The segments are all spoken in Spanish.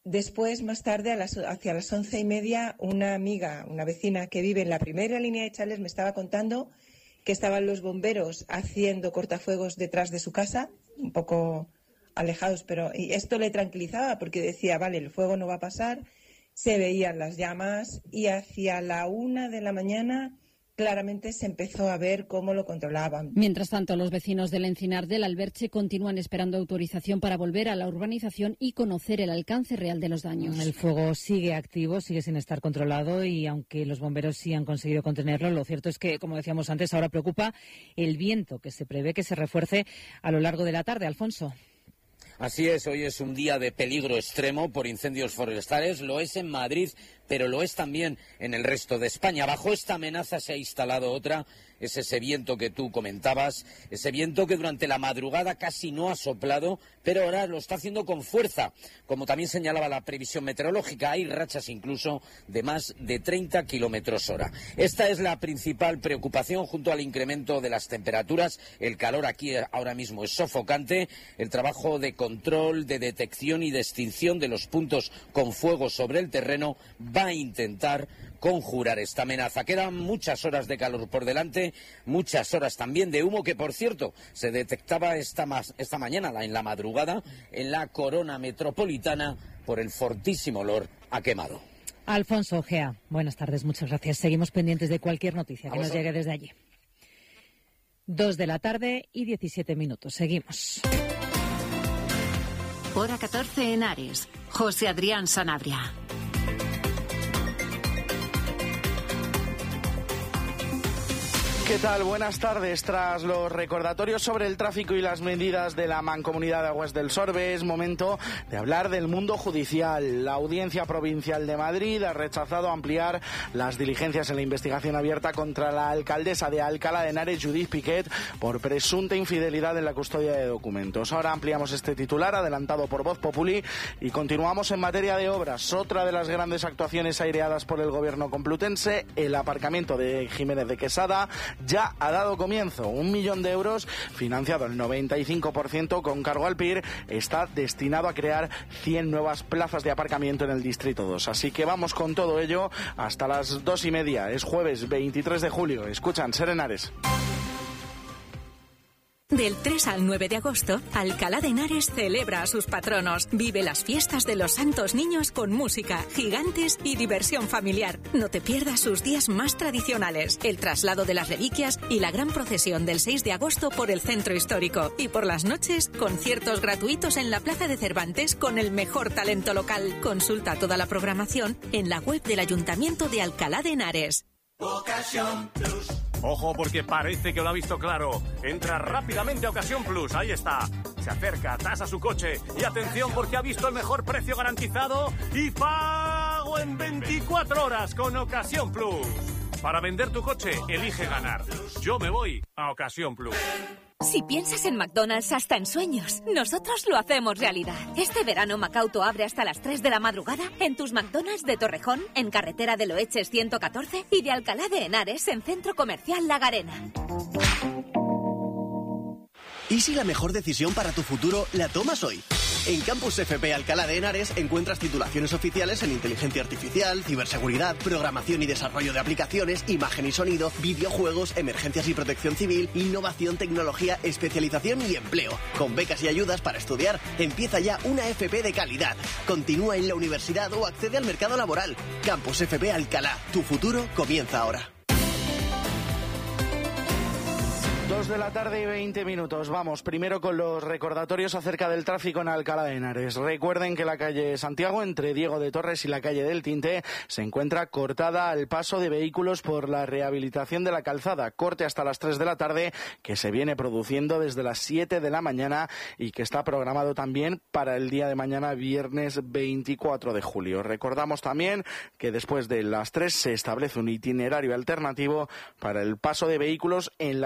después, más tarde, hacia las 11:30, una amiga, una vecina que vive en la primera línea de Chales, me estaba contando que estaban los bomberos haciendo cortafuegos detrás de su casa, un poco alejados, y esto le tranquilizaba porque decía, vale, el fuego no va a pasar, se veían las llamas y hacia la 1 de la mañana claramente se empezó a ver cómo lo controlaban. Mientras tanto, los vecinos del Encinar del Alberche continúan esperando autorización para volver a la urbanización y conocer el alcance real de los daños. El fuego sigue activo, sigue sin estar controlado y aunque los bomberos sí han conseguido contenerlo, lo cierto es que, como decíamos antes, ahora preocupa el viento que se prevé que se refuerce a lo largo de la tarde. Alfonso. Así es, hoy es un día de peligro extremo por incendios forestales, lo es en Madrid, pero lo es también en el resto de España. Bajo esta amenaza se ha instalado otra, es ese viento que tú comentabas, ese viento que durante la madrugada casi no ha soplado, pero ahora lo está haciendo con fuerza. Como también señalaba la previsión meteorológica, hay rachas incluso de más de 30 kilómetros hora. Esta es la principal preocupación junto al incremento de las temperaturas. El calor aquí ahora mismo es sofocante. El trabajo de control, de detección y de extinción de los puntos con fuego sobre el terreno va a intentar conjurar esta amenaza. Quedan muchas horas de calor por delante, muchas horas también de humo que, por cierto, se detectaba esta mañana, en la madrugada, en la corona metropolitana por el fortísimo olor a quemado. Alfonso Ojea, buenas tardes, muchas gracias. Seguimos pendientes de cualquier noticia que nos llegue desde allí. 2 de la tarde y 17 minutos. Seguimos. Hora 14 en Ares. José Adrián Sanabria. ¿Qué tal? Buenas tardes. Tras los recordatorios sobre el tráfico y las medidas de la Mancomunidad de Aguas del Sorbe, es momento de hablar del mundo judicial. La Audiencia Provincial de Madrid ha rechazado ampliar las diligencias en la investigación abierta contra la alcaldesa de Alcalá de Henares, Judith Piquet, por presunta infidelidad en la custodia de documentos. Ahora ampliamos este titular, adelantado por Voz Populi, y continuamos en materia de obras. Otra de las grandes actuaciones aireadas por el gobierno complutense, el aparcamiento de Jiménez de Quesada, ya ha dado comienzo. 1 millón de euros, financiado al 95% con cargo al PIR, está destinado a crear 100 nuevas plazas de aparcamiento en el Distrito 2. Así que vamos con todo ello hasta las 2:30. Es jueves 23 de julio. Escuchan Ser Henares. Del 3 al 9 de agosto, Alcalá de Henares celebra a sus patronos. Vive las fiestas de los Santos Niños con música, gigantes y diversión familiar. No te pierdas sus días más tradicionales, el traslado de las reliquias y la gran procesión del 6 de agosto por el centro histórico. Y por las noches, conciertos gratuitos en la Plaza de Cervantes con el mejor talento local. Consulta toda la programación en la web del Ayuntamiento de Alcalá de Henares. Ocasión Plus. Ojo, porque parece que lo ha visto claro. Entra rápidamente a Ocasión Plus, ahí está. Se acerca, tasa su coche y atención porque ha visto el mejor precio garantizado y pago en 24 horas con Ocasión Plus. Para vender tu coche, elige ganar. Yo me voy a Ocasión Plus. Si piensas en McDonald's hasta en sueños, nosotros lo hacemos realidad. Este verano Macauto abre hasta las 3 de la madrugada en tus McDonald's de Torrejón, en carretera de Loeches 114 y de Alcalá de Henares en Centro Comercial La Garena. ¿Y si la mejor decisión para tu futuro la tomas hoy? En Campus FP Alcalá de Henares encuentras titulaciones oficiales en inteligencia artificial, ciberseguridad, programación y desarrollo de aplicaciones, imagen y sonido, videojuegos, emergencias y protección civil, innovación, tecnología, especialización y empleo. Con becas y ayudas para estudiar, empieza ya una FP de calidad. Continúa en la universidad o accede al mercado laboral. Campus FP Alcalá. Tu futuro comienza ahora. 2 de la tarde y 20 minutos. Vamos primero con los recordatorios acerca del tráfico en Alcalá de Henares. Recuerden que la calle Santiago, entre Diego de Torres y la calle del Tinte, se encuentra cortada al paso de vehículos por la rehabilitación de la calzada. Corte hasta las 3 de la tarde que se viene produciendo desde las 7 de la mañana y que está programado también para el día de mañana, viernes 24 de julio. Recordamos también que después de las 3 se establece un itinerario alternativo para el paso de vehículos en la calle Santiago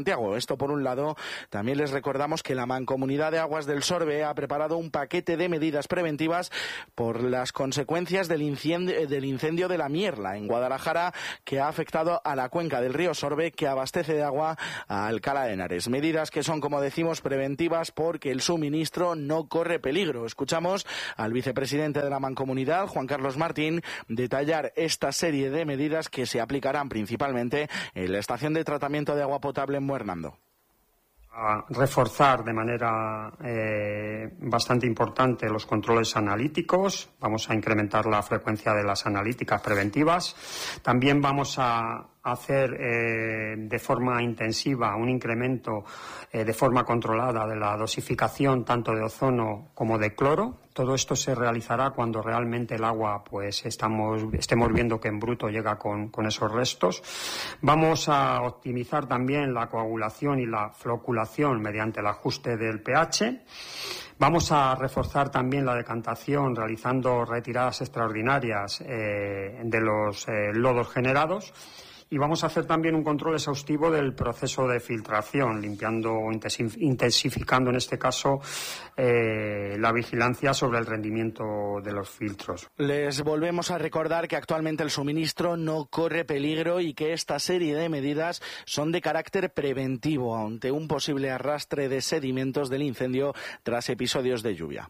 Santiago. Esto por un lado. También les recordamos que la Mancomunidad de Aguas del Sorbe ha preparado un paquete de medidas preventivas por las consecuencias del incendio de la Mierla en Guadalajara, que ha afectado a la cuenca del río Sorbe, que abastece de agua a Alcalá de Henares. Medidas que son, como decimos, preventivas porque el suministro no corre peligro. Escuchamos al vicepresidente de la Mancomunidad, Juan Carlos Martín, detallar esta serie de medidas que se aplicarán principalmente en la estación de tratamiento de agua potable en Muernando. A reforzar de manera bastante importante los controles analíticos. Vamos a incrementar la frecuencia de las analíticas preventivas. También vamos a hacer de forma intensiva un incremento de forma controlada de la dosificación tanto de ozono como de cloro. Todo esto se realizará cuando realmente el agua pues estemos viendo que en bruto llega con esos restos. Vamos a optimizar también la coagulación y la floculación mediante el ajuste del pH. Vamos a reforzar también la decantación realizando retiradas extraordinarias de los lodos generados. Y vamos a hacer también un control exhaustivo del proceso de filtración, limpiando, intensificando en este caso la vigilancia sobre el rendimiento de los filtros. Les volvemos a recordar que actualmente el suministro no corre peligro y que esta serie de medidas son de carácter preventivo ante un posible arrastre de sedimentos del incendio tras episodios de lluvia.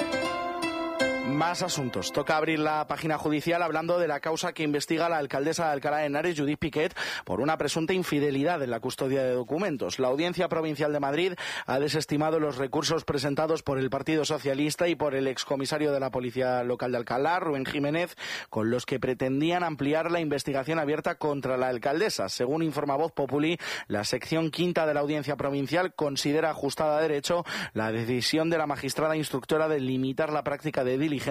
Más asuntos. Toca abrir la página judicial hablando de la causa que investiga la alcaldesa de Alcalá de Henares, Judith Piquet, por una presunta infidelidad en la custodia de documentos. La Audiencia Provincial de Madrid ha desestimado los recursos presentados por el Partido Socialista y por el excomisario de la Policía Local de Alcalá, Rubén Jiménez, con los que pretendían ampliar la investigación abierta contra la alcaldesa. Según informa Voz Populi, la sección quinta de la Audiencia Provincial considera ajustada a derecho la decisión de la magistrada instructora de limitar la práctica de diligencias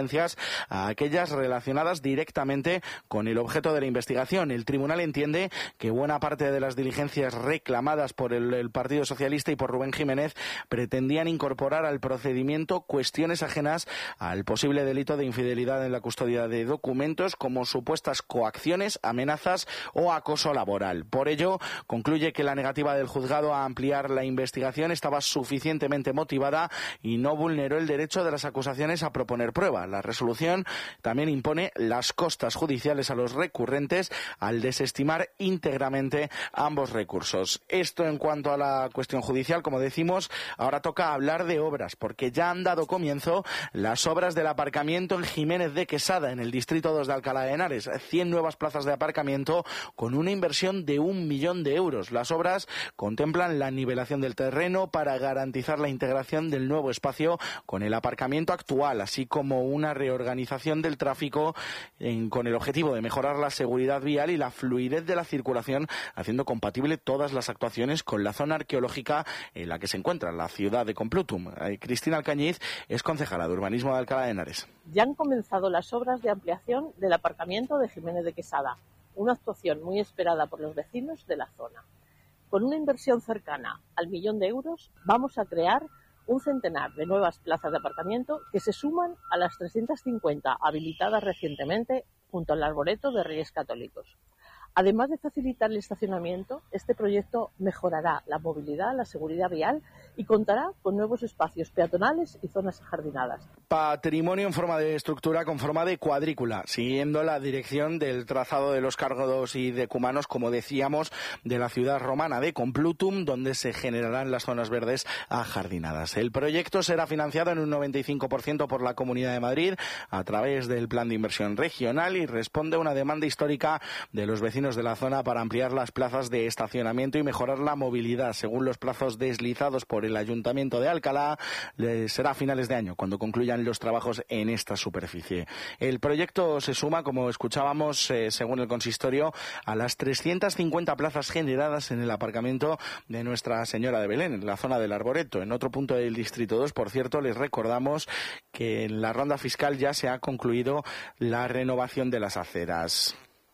a aquellas relacionadas directamente con el objeto de la investigación. El tribunal entiende que buena parte de las diligencias reclamadas por el Partido Socialista y por Rubén Jiménez pretendían incorporar al procedimiento cuestiones ajenas al posible delito de infidelidad en la custodia de documentos, como supuestas coacciones, amenazas o acoso laboral. Por ello, concluye que la negativa del juzgado a ampliar la investigación estaba suficientemente motivada y no vulneró el derecho de las acusaciones a proponer pruebas. La resolución también impone las costas judiciales a los recurrentes al desestimar íntegramente ambos recursos. Esto en cuanto a la cuestión judicial, como decimos. Ahora toca hablar de obras, porque ya han dado comienzo las obras del aparcamiento en Jiménez de Quesada, en el distrito 2 de Alcalá de Henares. 100 nuevas plazas de aparcamiento con una inversión de 1 millón de euros. Las obras contemplan la nivelación del terreno para garantizar la integración del nuevo espacio con el aparcamiento actual, así como una reorganización del tráfico con el objetivo de mejorar la seguridad vial y la fluidez de la circulación, haciendo compatible todas las actuaciones con la zona arqueológica en la que se encuentra la ciudad de Complutum. Cristina Alcañiz es concejala de Urbanismo de Alcalá de Henares. Ya han comenzado las obras de ampliación del aparcamiento de Jiménez de Quesada, una actuación muy esperada por los vecinos de la zona. Con una inversión cercana al 1 millón de euros, vamos a crear un centenar de nuevas plazas de aparcamiento que se suman a las 350 habilitadas recientemente junto al Arboreto de Reyes Católicos. Además de facilitar el estacionamiento, este proyecto mejorará la movilidad, la seguridad vial y contará con nuevos espacios peatonales y zonas ajardinadas. Patrimonio en forma de estructura con forma de cuadrícula, siguiendo la dirección del trazado de los cargos y decumanos, como decíamos, de la ciudad romana de Complutum, donde se generarán las zonas verdes ajardinadas. El proyecto será financiado en un 95% por la Comunidad de Madrid a través del Plan de Inversión Regional y responde a una demanda histórica de los vecinos de la zona para ampliar las plazas de estacionamiento y mejorar la movilidad. Según los plazos deslizados por el Ayuntamiento de Alcalá, será a finales de año cuando concluyan los trabajos en esta superficie. El proyecto se suma, como escuchábamos, según el consistorio, a las 350 plazas generadas en el aparcamiento de Nuestra Señora de Belén, en la zona del Arboreto. En otro punto del Distrito 2, por cierto, les recordamos que en la ronda fiscal ya se ha concluido la renovación de las aceras.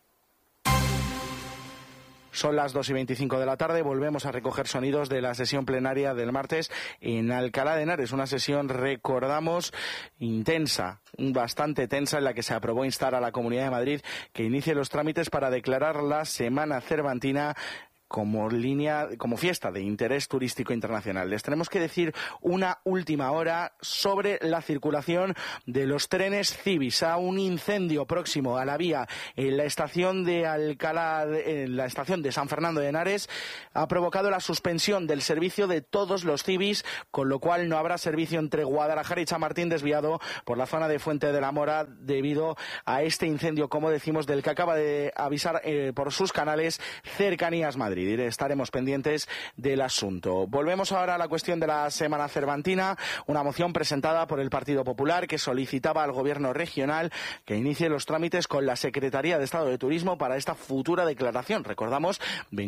Son las 2:25 de la tarde, volvemos a recoger sonidos de la sesión plenaria del martes en Alcalá de Henares, una sesión, recordamos, intensa, bastante tensa, en la que se aprobó instar a la Comunidad de Madrid que inicie los trámites para declarar la Semana Cervantina como fiesta de interés turístico internacional. Les tenemos que decir una última hora sobre la circulación de los trenes Cibis. A un incendio próximo a la vía en la estación de Alcalá, en la estación de San Fernando de Henares, ha provocado la suspensión del servicio de todos los Cibis, con lo cual no habrá servicio entre Guadalajara y Chamartín, desviado por la zona de Fuente de la Mora debido a este incendio, como decimos, del que acaba de avisar por sus canales Cercanías Madrid. Estaremos pendientes del asunto. Volvemos ahora a la cuestión de la Semana Cervantina, una moción presentada por el Partido Popular que solicitaba al Gobierno regional que inicie los trámites con la Secretaría de Estado de Turismo para esta futura declaración. Recordamos,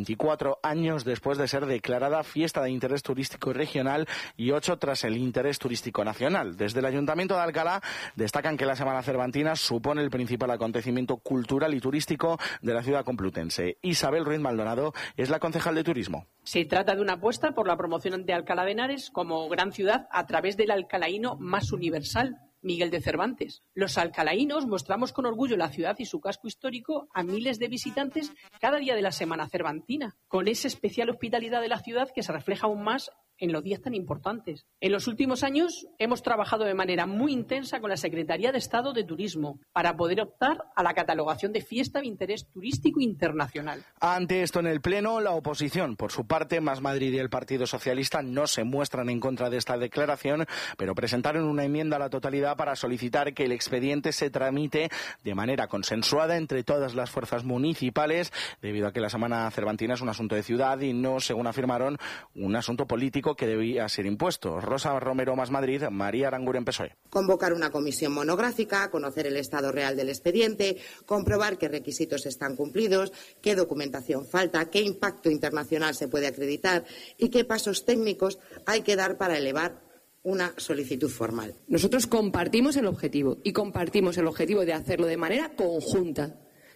24 años después de ser declarada fiesta de interés turístico regional y 8 tras el interés turístico nacional. Desde el Ayuntamiento de Alcalá destacan que la Semana Cervantina supone el principal acontecimiento cultural y turístico de la ciudad complutense. Isabel Ruiz Maldonado es la concejal de turismo. Se trata de una apuesta por la promoción de Alcalá de Henares como gran ciudad a través del alcalaíno más universal, Miguel de Cervantes. Los alcalaínos mostramos con orgullo la ciudad y su casco histórico a miles de visitantes cada día de la Semana Cervantina, con esa especial hospitalidad de la ciudad que se refleja aún más en los días tan importantes. En los últimos años hemos trabajado de manera muy intensa con la Secretaría de Estado de Turismo para poder optar a la catalogación de fiesta de interés turístico internacional. Ante esto, en el Pleno, la oposición, por su parte, Más Madrid y el Partido Socialista, no se muestran en contra de esta declaración, pero presentaron una enmienda a la totalidad para solicitar que el expediente se tramite de manera consensuada entre todas las fuerzas municipales, debido a que la Semana Cervantina es un asunto de ciudad y no, según afirmaron, un asunto político que debía ser impuesto. Rosa Romero, Más Madrid, María Aranguren, PSOE. Convocar una comisión monográfica, conocer el estado real del expediente, comprobar qué requisitos están cumplidos, qué documentación falta, qué impacto internacional se puede acreditar y qué pasos técnicos hay que dar para elevar una solicitud formal. Nosotros compartimos el objetivo y compartimos el objetivo de hacerlo de manera conjunta,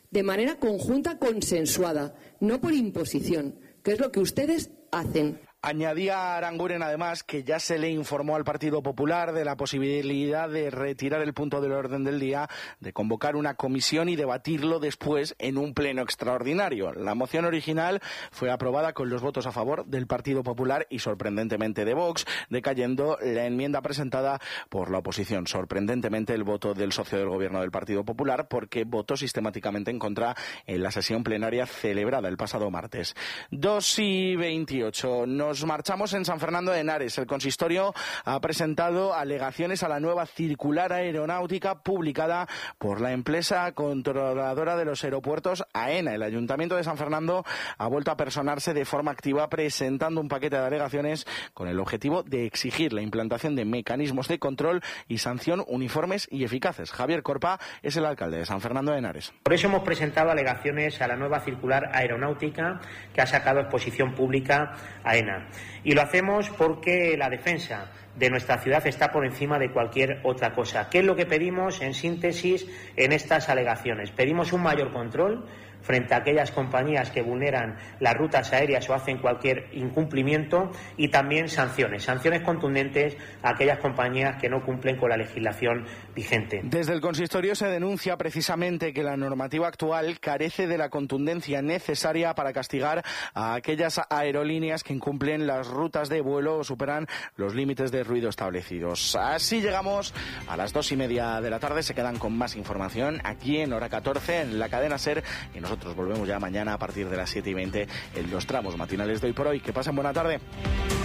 consensuada, no por imposición, que es lo que ustedes hacen. Añadía Aranguren, además, que ya se le informó al Partido Popular de la posibilidad de retirar el punto del orden del día, de convocar una comisión y debatirlo después en un pleno extraordinario. La moción original fue aprobada con los votos a favor del Partido Popular y, sorprendentemente, de Vox, decayendo la enmienda presentada por la oposición. Sorprendentemente, el voto del socio del Gobierno del Partido Popular, porque votó sistemáticamente en contra en la sesión plenaria celebrada el pasado martes. 2:28. Nos marchamos en San Fernando de Henares. El consistorio ha presentado alegaciones a la nueva circular aeronáutica publicada por la empresa controladora de los aeropuertos, AENA. El Ayuntamiento de San Fernando ha vuelto a personarse de forma activa presentando un paquete de alegaciones con el objetivo de exigir la implantación de mecanismos de control y sanción uniformes y eficaces. Javier Corpa es el alcalde de San Fernando de Henares. Por eso hemos presentado alegaciones a la nueva circular aeronáutica que ha sacado a exposición pública AENA. Y lo hacemos porque la defensa de nuestra ciudad está por encima de cualquier otra cosa. ¿Qué es lo que pedimos, en síntesis, en estas alegaciones? Pedimos un mayor control frente a aquellas compañías que vulneran las rutas aéreas o hacen cualquier incumplimiento, y también sanciones contundentes a aquellas compañías que no cumplen con la legislación vigente. Desde el consistorio se denuncia precisamente que la normativa actual carece de la contundencia necesaria para castigar a aquellas aerolíneas que incumplen las rutas de vuelo o superan los límites de ruido establecidos. Así llegamos a las 2:30 de la tarde. Se quedan con más información aquí en Hora 14 en la cadena SER, y nosotros volvemos ya mañana a partir de las 7:20 en los tramos matinales de Hoy por Hoy. Que pasen buena tarde.